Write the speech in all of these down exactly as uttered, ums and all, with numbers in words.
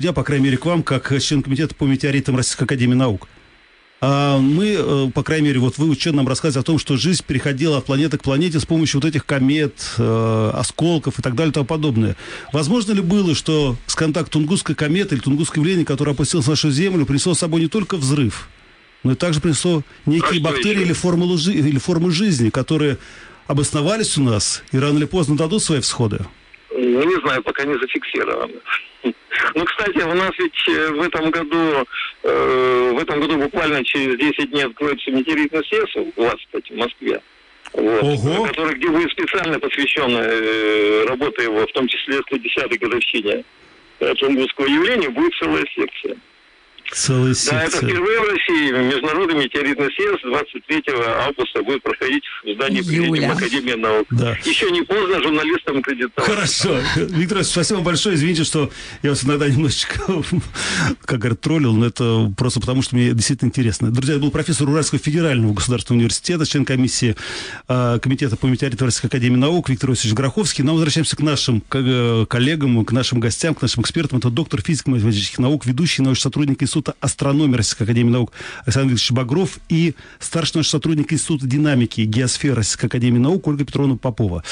Я, по крайней мере, к вам, как член комитета по метеоритам Российской академии наук. А мы, по крайней мере, вот вы, ученый, нам рассказываете о том, что жизнь переходила от планеты к планете с помощью вот этих комет, э, осколков и так далее и тому подобное. Возможно ли было, что с контакта Тунгусской кометы или Тунгусское явление, которое опустилось на нашу Землю, принесло с собой не только взрыв, но и также принесло некие бактерии или формулы, или формы жизни, которые обосновались у нас и рано или поздно дадут свои всходы? Ну, не знаю, пока не зафиксировано. Ну, кстати, у нас ведь в этом году, э, в этом году буквально через десять дней откроется метеоритный съезд в двадцать пятом в Москве. Вот, который, где будет специально посвящен э, работе его, в том числе сто десятой годовщине Тунгусского явления, будет целая секция. Целая секция. Да, это впервые в России Международный метеоритный съезд двадцать третьего августа будет проходить в здании Президиума Академии наук. Да. Еще не поздно журналистам аккредитовать. Хорошо. Виктор Иванович, спасибо большое. Извините, что я вас иногда немножечко, как говорят, троллил, но это просто потому, что мне действительно интересно. Друзья, это был профессор Уральского федерального государственного университета, член комиссии э, Комитета по метеоритам Российской академии наук Виктор Иосифович Гроховский. Но мы возвращаемся к нашим к, коллегам, к нашим гостям, к нашим экспертам. Это доктор физико-математических наук, ведущий научный сотрудник Института астрономии Российской академии наук Александр Викторович Багров и старший научный сотрудник Института динамики и геосферы Российской академии наук Ольга Петровна Попова.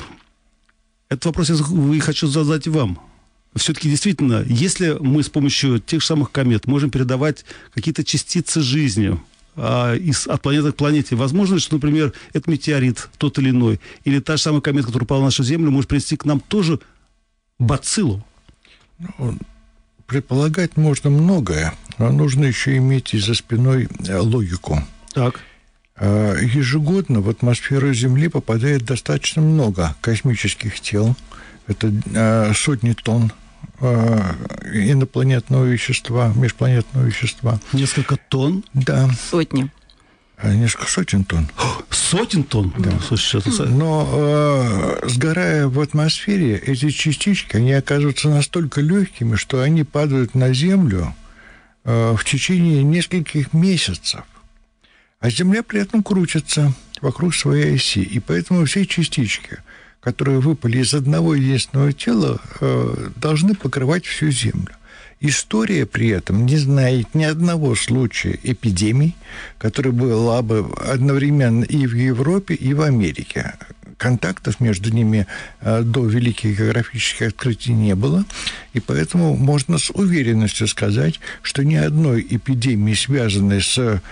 Этот вопрос я хочу задать вам. Все-таки действительно, если мы с помощью тех же самых комет можем передавать какие-то частицы жизни а, из, от планеты к планете, возможно ли, что, например, этот метеорит, тот или иной, или та же самая комета, которая упала на нашу Землю, может принести к нам тоже бациллу? Ну, предполагать можно многое, но нужно еще иметь и за спиной логику. Так. Ежегодно в атмосферу Земли попадает достаточно много космических тел. Это сотни тонн инопланетного вещества, межпланетного вещества. Несколько тонн? Да. Сотни. Несколько сотен тонн. Сотен тонн? Да. Слушай, это... Но э, сгорая в атмосфере, эти частички, они оказываются настолько легкими, что они падают на Землю э, в течение нескольких месяцев. А Земля при этом крутится вокруг своей оси. И поэтому все частички, которые выпали из одного единственного тела, э, должны покрывать всю Землю. История при этом не знает ни одного случая эпидемий, которая была бы одновременно и в Европе, и в Америке. Контактов между ними до великих географических открытий не было, и поэтому можно с уверенностью сказать, что ни одной эпидемии, связанной с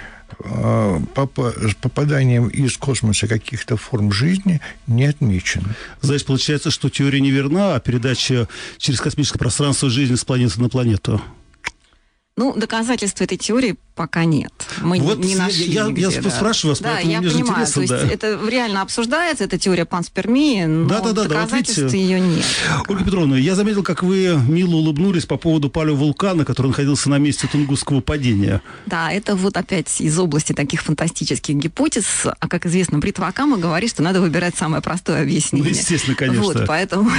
с попаданием из космоса каких-то форм жизни, не отмечено. Значит, получается, что теория не верна, а передача через космическое пространство жизни с планеты на планету? Ну, доказательств этой теории пока нет. Мы вот не нашли я, нигде, я да. спрашиваю вас, да, поэтому я мне понимаю, же интересно. То есть да. это реально обсуждается, эта теория панспермии, но да, да, да, доказательств да, вот ее нет. Ольга Петровна, я заметил, как вы мило улыбнулись по поводу палеовулкана, который находился на месте Тунгусского падения. Да, это вот опять из области таких фантастических гипотез. А как известно, бритва Окама говорит, что надо выбирать самое простое объяснение. Ну, естественно, конечно. Вот, поэтому...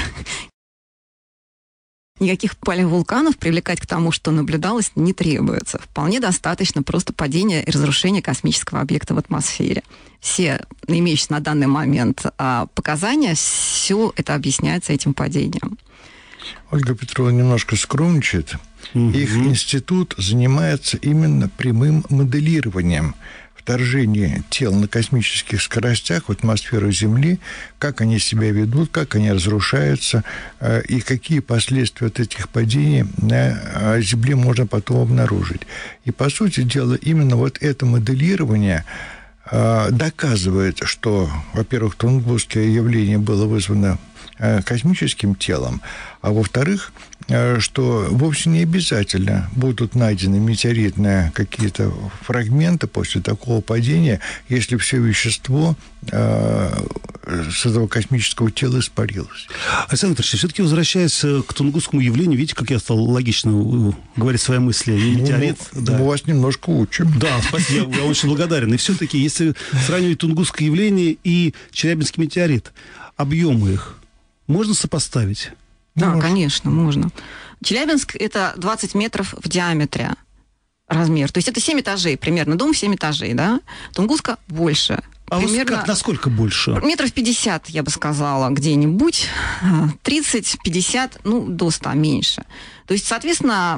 Никаких палеовулканов привлекать к тому, что наблюдалось, не требуется. Вполне достаточно просто падения и разрушения космического объекта в атмосфере. Все имеющиеся на данный момент показания, все это объясняется этим падением. Ольга Петровна немножко скромничает. Угу. Их институт занимается именно прямым моделированием вторжение тел на космических скоростях в атмосферу Земли, как они себя ведут, как они разрушаются, и какие последствия от этих падений на Земле можно потом обнаружить. И, по сути дела, именно вот это моделирование доказывает, что, во-первых, Тунгусское явление было вызвано космическим телом, а во-вторых, что вовсе не обязательно будут найдены метеоритные какие-то фрагменты после такого падения, если все вещество с этого космического тела испарилось. Александр Викторович, все-таки возвращаясь к Тунгусскому явлению, видите, как я стал логично говорить свои мысли. Метеорит, ну, да. Мы вас немножко учим. Да, спасибо, я, я очень благодарен. И все-таки, если сравнивать Тунгусское явление и Челябинский метеорит, объемы их можно сопоставить? Да, можно. Конечно, можно. Челябинск – это двадцать метров в диаметре размер. То есть это семь этажей примерно, дом семь этажей, да? Тунгуска больше. А у вас примерно... как, насколько больше? Метров пятьдесят, я бы сказала, где-нибудь. тридцать-пятьдесят, ну, до ста меньше. То есть, соответственно,